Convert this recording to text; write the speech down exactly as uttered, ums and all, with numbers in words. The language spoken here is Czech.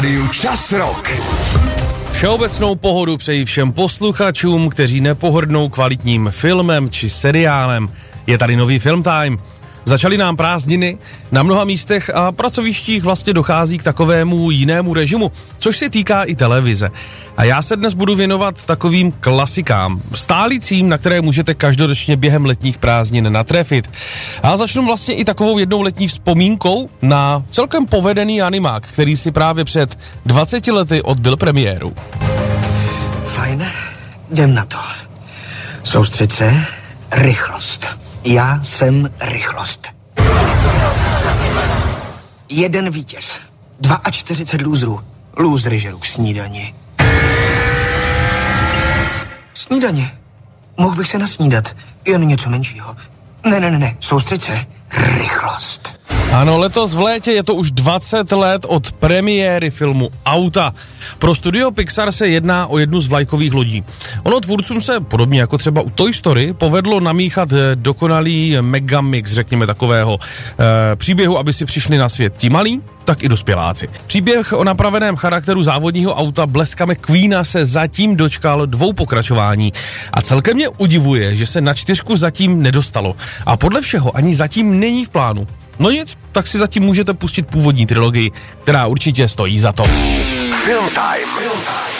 Čas Rock. Všeobecnou pohodu přeji všem posluchačům, kteří nepohrdnou kvalitním filmem či seriálem. Je tady nový Film Time. Začaly nám prázdniny, na mnoha místech a pracovištích vlastně dochází k takovému jinému režimu, což se týká i televize. A já se dnes budu věnovat takovým klasikám, stálicím, na které můžete každoročně během letních prázdnin natrefit. A začnu vlastně i takovou jednou letní vzpomínkou na celkem povedený animák, který si právě před dvaceti lety odbyl premiéru. Fajn, jdem na to. Soustřeď se, rychlost. Já jsem rychlost. Jeden vítěz. čtyřicet dva lůzrů. Lůzry žerou k snídani. Snídaně. Mohl bych se nasnídat. Jen něco menšího. Ne, ne, ne, ne. Soustřeď se. Rychlost. Ano, letos v létě je to už dvacet let od premiéry filmu Auta. Pro studio Pixar se jedná o jednu z vlajkových lodí. Ono tvůrcům se, podobně jako třeba u Toy Story, povedlo namíchat dokonalý megamix, řekněme takového e, příběhu, aby si přišli na svět ti malí, tak i dospěláci. Příběh o napraveném charakteru závodního auta Blesca McQueena se zatím dočkal dvou pokračování a celkem mě udivuje, že se na čtyřku zatím nedostalo. A podle všeho ani zatím není v plánu. No nic, tak si zatím můžete pustit původní trilogii, která určitě stojí za to. Film Time.